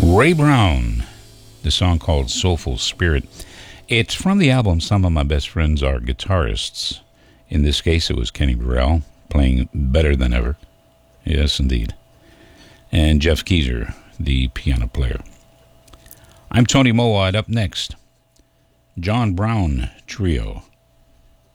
Ray Brown, the song called Soulful Spirit. It's from the album Some of My Best Friends Are Guitarists. In this case, it was Kenny Burrell playing better than ever. Yes, indeed. And Jeff Keezer, the piano player. I'm Tony Mowat. Up next, John Brown Trio.